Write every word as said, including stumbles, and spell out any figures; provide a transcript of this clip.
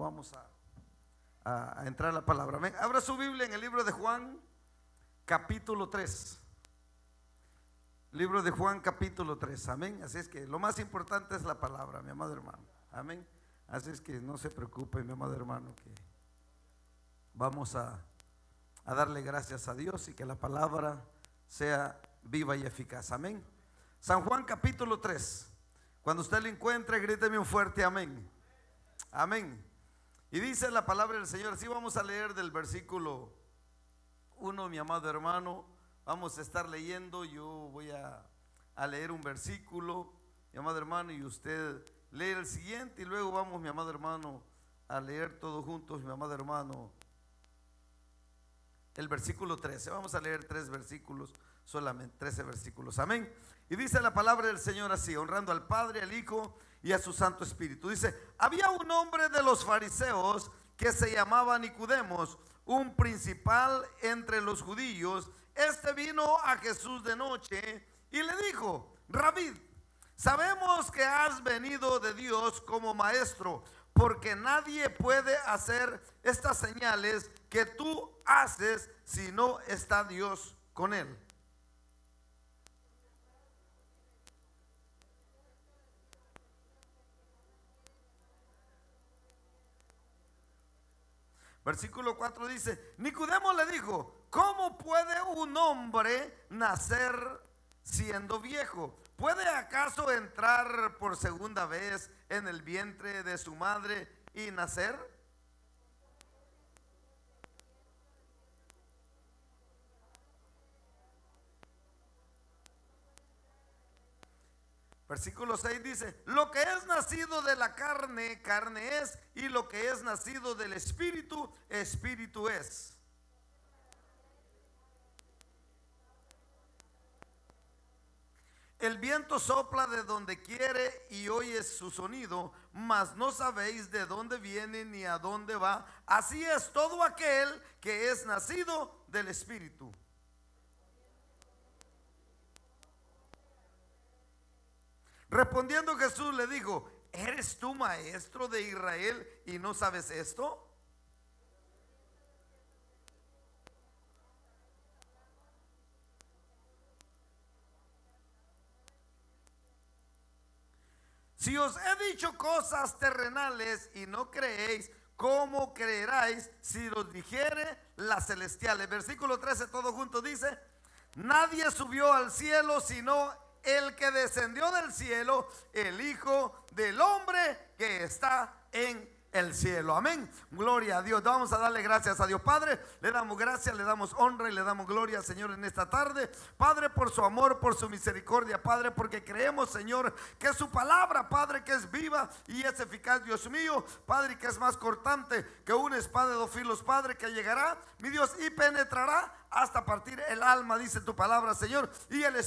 vamos a, a, a entrar a la palabra. Amén. Abra su Biblia en el libro de Juan, capítulo tres. Libro de Juan, capítulo tres. Amén. Así es que lo más importante es la palabra, mi amado hermano. Amén. Así es que no se preocupe, mi amado hermano, que vamos a, a darle gracias a Dios y que la palabra sea viva y eficaz. Amén. San Juan, capítulo tres. Cuando usted lo encuentre, gríteme un fuerte amén. Amén. Y dice la palabra del Señor. Así vamos a leer del versículo uno, mi amado hermano. Vamos a estar leyendo. Yo voy a, a leer un versículo, mi amado hermano, y usted lee el siguiente. Y luego vamos, mi amado hermano, a leer todos juntos, mi amado hermano, el versículo trece. Vamos a leer tres versículos, solamente trece versículos. Amén. Y dice la palabra del Señor así, honrando al Padre, al Hijo y a su Santo Espíritu. Dice: había un hombre de los fariseos que se llamaba Nicodemos, un principal entre los judíos. Este vino a Jesús de noche y le dijo: Rabí, sabemos que has venido de Dios como maestro, porque nadie puede hacer estas señales que tú haces si no está Dios con él. Versículo cuatro dice: Nicodemo le dijo: ¿cómo puede un hombre nacer siendo viejo? ¿Puede acaso entrar por segunda vez en el vientre de su madre y nacer? Versículo seis dice: lo que es nacido de la carne, carne es, y lo que es nacido del espíritu, espíritu es. El viento sopla de donde quiere y oyes su sonido, mas no sabéis de dónde viene ni a dónde va. Así es todo aquel que es nacido del espíritu. Respondiendo Jesús le dijo: ¿eres tú maestro de Israel y no sabes esto? Si os he dicho cosas terrenales y no creéis, ¿cómo creeráis si los dijere las celestiales? Versículo trece, todo junto dice: nadie subió al cielo sino el que descendió del cielo, el Hijo del Hombre que está en el cielo. Amén. Gloria a Dios. Vamos a darle gracias a Dios. Padre, le damos gracias, le damos honra y le damos gloria, Señor, en esta tarde. Padre, por su amor, por su misericordia, Padre, porque creemos, Señor, que su palabra, Padre, que es viva y es eficaz, Dios mío, Padre, que es más cortante que una espada de dos filos, Padre, que llegará, mi Dios, y penetrará hasta partir el alma, dice tu palabra, Señor, y el